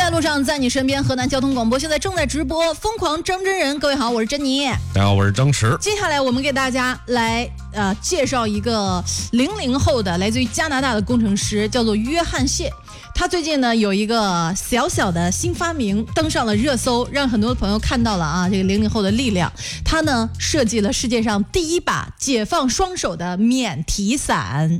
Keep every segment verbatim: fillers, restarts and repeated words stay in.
在路上，在你身边，河南交通广播现在正在直播《疯狂张真人》。各位好，我是珍妮。 大家好，我是张弛。 接下来我们给大家来呃介绍一个零零后的来自于加拿大的工程师，叫做约翰谢。他最近呢有一个小小的新发明登上了热搜，让很多朋友看到了啊这个零零后的力量。他呢设计了世界上第一把解放双手的免提伞。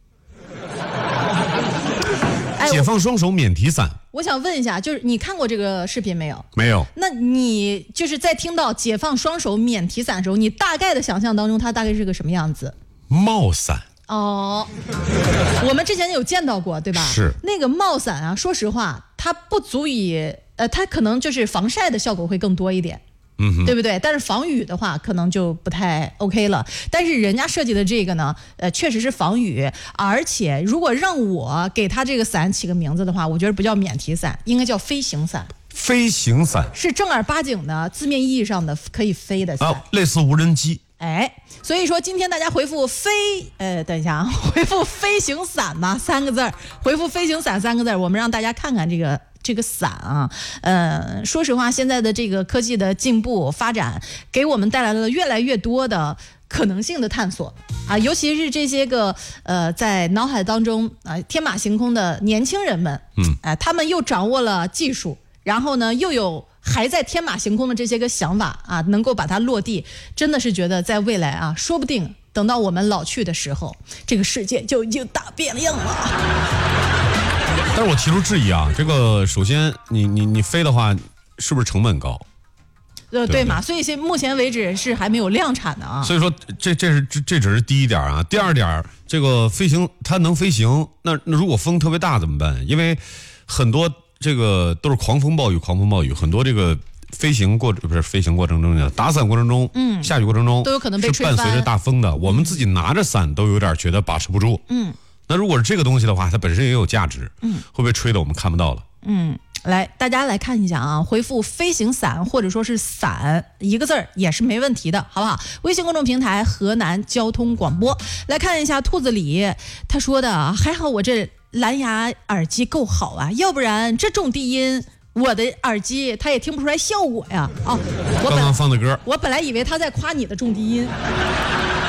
解放双手免提伞， 我想问一下，就是你看过这个视频没有？ 没有。 那你就是在听到解放双手免提伞的时候，你大概的想象当中，它大概是个什么样子？ 帽伞。 哦，我们之前有见到过，对吧？ 是。那个帽伞啊，说实话，它不足以，呃，它可能就是防晒的效果会更多一点。 嗯， 对不对？但是防雨的话可能就不太 OK 了。但是人家设计的这个呢，呃，确实是防雨，而且如果让我给它这个伞起个名字的话，我觉得不叫免提伞，应该叫飞行伞。 飞行伞是正儿八经的字面意义上的可以飞的伞， 啊，类似无人机。 哎，所以说今天大家回复飞，呃，等一下啊，回复飞行伞嘛三个字儿，回复飞行伞三个字儿，我们让大家看看这个。这个伞啊，呃，说实话，现在的这个科技的进步发展，给我们带来了越来越多的可能性的探索啊，尤其是这些个呃，在脑海当中啊、呃、天马行空的年轻人们，嗯，哎、呃，他们又掌握了技术，然后呢，又有还在天马行空的这些个想法啊，能够把它落地，真的是觉得在未来啊，说不定等到我们老去的时候，这个世界就已经大变样了。 但是我提出质疑啊，这个首先你你你飞的话，是不是成本高？ 呃，对嘛，所以现目前为止是还没有量产的啊。 所以说这这是这这只是第一点啊，第二点，这个飞行它能飞行，那那如果风特别大怎么办？因为很多这个都是狂风暴雨，狂风暴雨，很多这个飞行过不是飞行过程中的打伞过程中，嗯，下雨过程中都有可能被吹翻， 是伴随着大风的。我们自己拿着伞都有点觉得把持不住，嗯。那如果是这个东西的话，它本身也有价值，嗯，会不会吹得我们看不到了？ 嗯，来，大家来看一下啊，回复飞行伞或者说是伞一个字儿也是没问题的，好不好？微信公众平台河南交通广播，来看一下兔子李他说的，还好我这蓝牙耳机够好啊，要不然这种低音我的耳机它也听不出来效果呀。哦，我刚刚放的歌， 我本来以为他在夸你的重低音。